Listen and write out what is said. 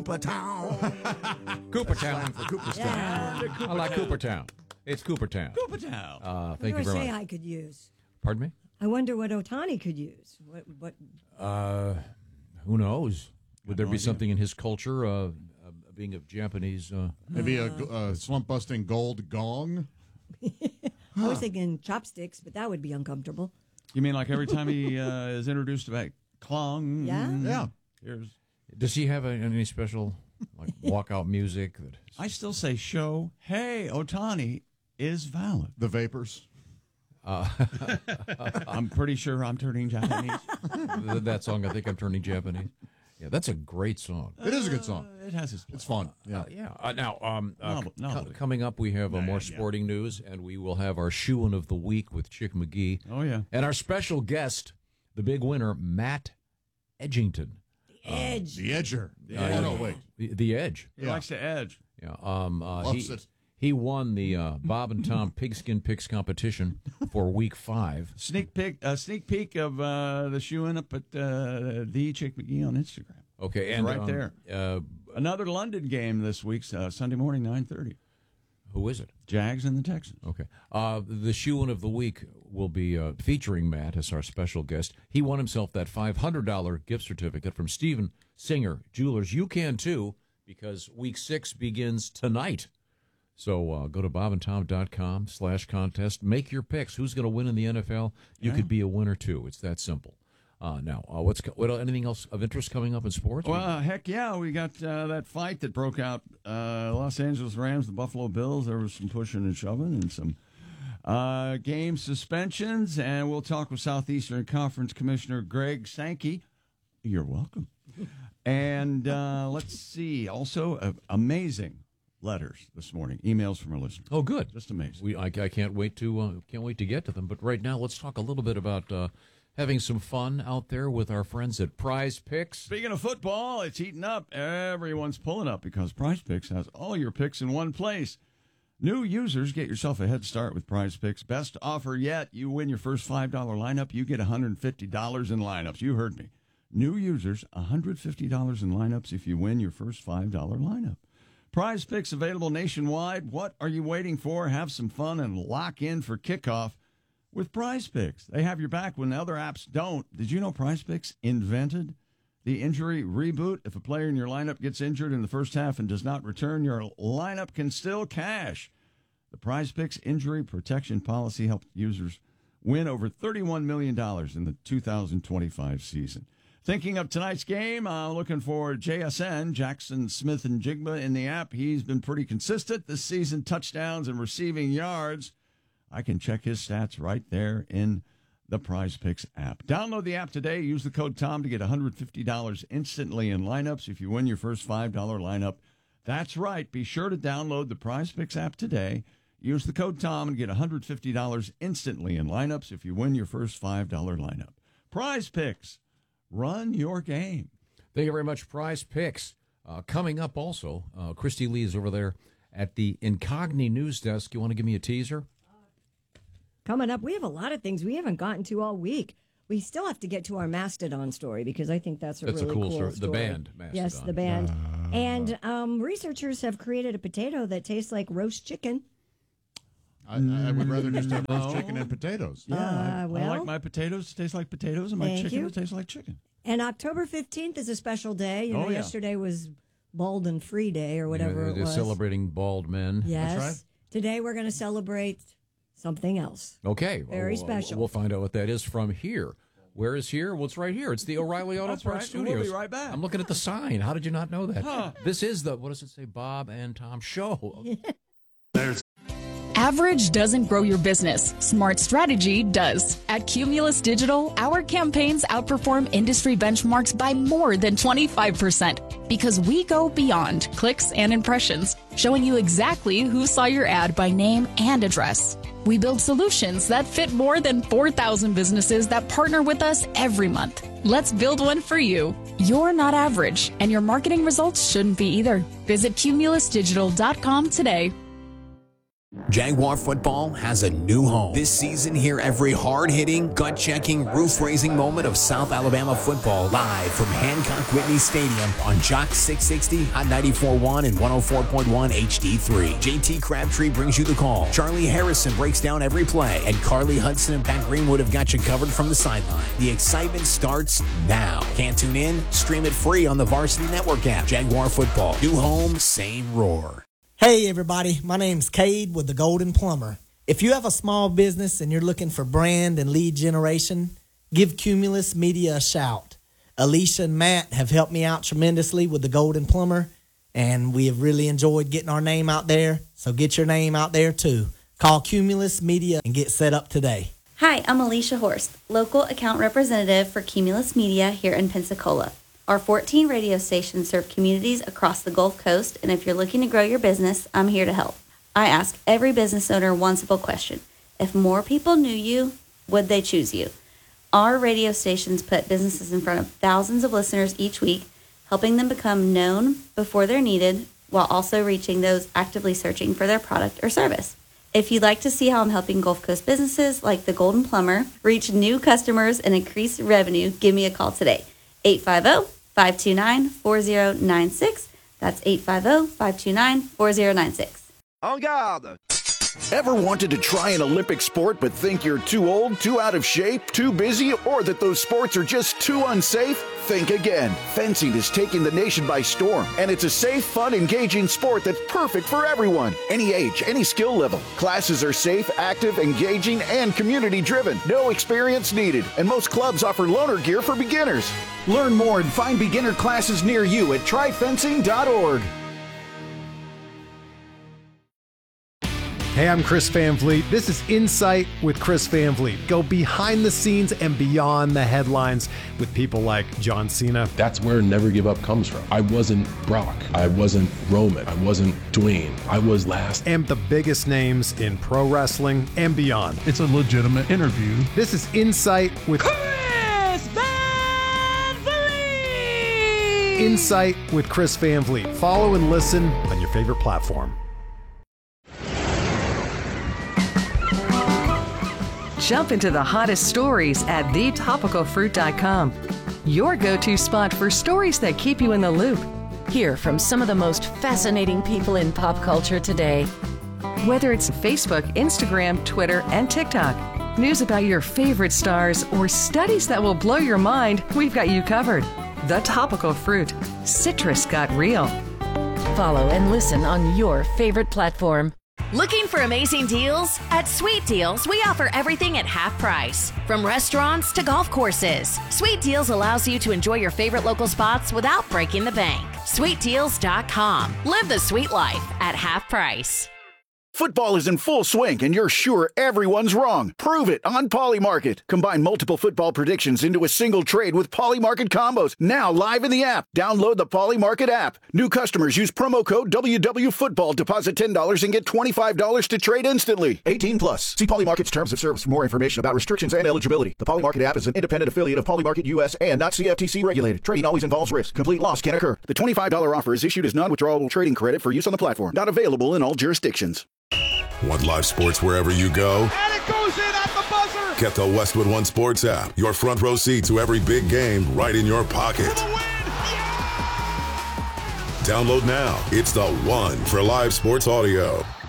Coopertown. Coopertown. For Cooperstown. Yeah. I like Coopertown. It's Coopertown. Coopertown. Thank you very much. I could use. Pardon me? I wonder what Otani could use. What? Who knows? Would there be something in his culture, being of Japanese? Maybe a slump-busting gold gong? I was thinking chopsticks, but that would be uncomfortable. You mean like every time he is introduced about Klong? Yeah? Yeah. Here's. Does he have any special walkout music? I still say show, hey, Otani is valid. The Vapors. I'm pretty sure I'm turning Japanese. That song, I think I'm turning Japanese. Yeah, that's a great song. It is a good song. It has its. It's fun. Yeah. Coming up, we have more sporting news, and we will have our shoe-in of the week with Chick McGee. Oh, yeah. And our special guest, the big winner, Matt Edgington. Edge. The Edger. No, wait. The Edge. He likes to edge. Yeah. Loves it. He won the Bob and Tom Pigskin Picks competition for week 5. Sneak peek of the shoe-in up at the Chick McGee on Instagram. Okay, It's and right there. Another London game this week, Sunday morning, 9:30. Who is it? Jags and the Texans. Okay. The shoe-in of the week will be featuring Matt as our special guest. He won himself that $500 gift certificate from Steven Singer Jewelers. You can, too, because week 6 begins tonight. So go to bobandtom.com/contest. Make your picks. Who's going to win in the NFL? You could be a winner, too. It's that simple. Now, anything else of interest coming up in sports? Well, heck yeah. We got that fight that broke out. Los Angeles Rams, the Buffalo Bills. There was some pushing and shoving and some game suspensions. And we'll talk with Southeastern Conference Commissioner Greg Sankey. You're welcome. And let's see. Also, amazing letters this morning, emails from our listeners. Oh, good. Just amazing. I can't wait to get to them. But right now, let's talk a little bit about having some fun out there with our friends at Prize Picks. Speaking of football, it's heating up. Everyone's pulling up because Prize Picks has all your picks in one place. New users, get yourself a head start with Prize Picks. Best offer yet. You win your first $5 lineup, you get $150 in lineups. You heard me. New users, $150 in lineups if you win your first $5 lineup. Prize Picks available nationwide. What are you waiting for? Have some fun and lock in for kickoff with Prize Picks. They have your back when the other apps don't. Did you know Prize Picks invented the injury reboot? If a player in your lineup gets injured in the first half and does not return, your lineup can still cash. The Prize Picks injury protection policy helped users win over $31 million in the 2025 season. Thinking of tonight's game, looking for JSN, Jackson Smith and Jigba in the app. He's been pretty consistent this season, touchdowns and receiving yards. I can check his stats right there in the Prize Picks app. Download the app today. Use the code TOM to get $150 instantly in lineups if you win your first $5 lineup. That's right. Be sure to download the Prize Picks app today. Use the code TOM and get $150 instantly in lineups if you win your first $5 lineup. Prize Picks. Run your game. Thank you very much, Prize Picks. Coming up also, Christy Lee is over there at the Incogni News Desk. You want to give me a teaser? Coming up, we have a lot of things we haven't gotten to all week. We still have to get to our Mastodon story because I think that's a really cool story. The band, Mastodon. Yes, the band. And researchers have created a potato that tastes like roast chicken. I would rather just have roast chicken and potatoes. I like my potatoes to taste like potatoes and my chicken to taste like chicken. And October 15th is a special day. Yesterday was Bald and Free Day or whatever it was. Celebrating bald men. Yes. That's right. Today we're going to celebrate something else. Okay. Very special. We'll find out what that is from here. Where is here? Well, it's right here. It's the O'Reilly Auto Parts Studios. We'll be right back. I'm looking at the sign. How did you not know that? This is the, what does it say, Bob and Tom Show. Average doesn't grow your business. Smart strategy does. At Cumulus Digital, our campaigns outperform industry benchmarks by more than 25% because we go beyond clicks and impressions, showing you exactly who saw your ad by name and address. We build solutions that fit more than 4,000 businesses that partner with us every month. Let's build one for you. You're not average, and your marketing results shouldn't be either. Visit cumulusdigital.com today. Jaguar football has a new home. This season, hear every hard-hitting, gut-checking, roof-raising moment of South Alabama football live from Hancock Whitney Stadium on Jock 660, Hot 94.1, and 104.1 HD3. JT Crabtree brings you the call. Charlie Harrison breaks down every play, and Carly Hudson and Pat Greenwood have got you covered from the sideline. The excitement starts now. Can't tune in? Stream it free on the Varsity Network app. Jaguar football. New home, same roar. Hey everybody, my name's Cade with the Golden Plumber. If you have a small business and you're looking for brand and lead generation, give Cumulus Media a shout. Alicia and Matt have helped me out tremendously with the Golden Plumber, and we have really enjoyed getting our name out there, so get your name out there too. Call Cumulus Media and get set up today. Hi, I'm Alicia Horst, local account representative for Cumulus Media here in Pensacola. Our 14 radio stations serve communities across the Gulf Coast, and if you're looking to grow your business, I'm here to help. I ask every business owner one simple question. If more people knew you, would they choose you? Our radio stations put businesses in front of thousands of listeners each week, helping them become known before they're needed, while also reaching those actively searching for their product or service. If you'd like to see how I'm helping Gulf Coast businesses like the Golden Plumber reach new customers and increase revenue, give me a call today. 850-529-4096. That's 850-529-4096. En garde! Ever wanted to try an Olympic sport but think you're too old, too out of shape, too busy, or that those sports are just too unsafe? Think again. Fencing is taking the nation by storm, and it's a safe, fun, engaging sport that's perfect for everyone. Any age, any skill level. Classes are safe, active, engaging, and community-driven. No experience needed, and most clubs offer loaner gear for beginners. Learn more and find beginner classes near you at tryfencing.org. Hey, I'm Chris Van Vliet. This is Insight with Chris Van Vliet. Go behind the scenes and beyond the headlines with people like John Cena. That's where Never Give Up comes from. I wasn't Brock. I wasn't Roman. I wasn't Dwayne. I was last. And the biggest names in pro wrestling and beyond. It's a legitimate interview. This is Insight with Chris Van Vliet. Insight with Chris Van Vliet. Follow and listen on your favorite platform. Jump into the hottest stories at thetopicalfruit.com. Your go-to spot for stories that keep you in the loop. Hear from some of the most fascinating people in pop culture today. Whether it's Facebook, Instagram, Twitter, and TikTok, news about your favorite stars, or studies that will blow your mind, we've got you covered. The Topical Fruit. Citrus got real. Follow and listen on your favorite platform. Looking for amazing deals? At Sweet Deals, we offer everything at half price. From restaurants to golf courses. Sweet Deals allows you to enjoy your favorite local spots without breaking the bank. SweetDeals.com. Live the sweet life at half price. Football is in full swing, and you're sure everyone's wrong. Prove it on Polymarket. Combine multiple football predictions into a single trade with Polymarket combos. Now live in the app. Download the Polymarket app. New customers use promo code WWFootball. Deposit $10 and get $25 to trade instantly. 18 plus. See Polymarket's terms of service for more information about restrictions and eligibility. The Polymarket app is an independent affiliate of Polymarket US and not CFTC regulated. Trading always involves risk. Complete loss can occur. The $25 offer is issued as non-withdrawable trading credit for use on the platform. Not available in all jurisdictions. Want live sports wherever you go? And it goes in at the buzzer! Get the Westwood One Sports app. Your front row seat to every big game right in your pocket. For the win! Yeah! Download now. It's the one for live sports audio.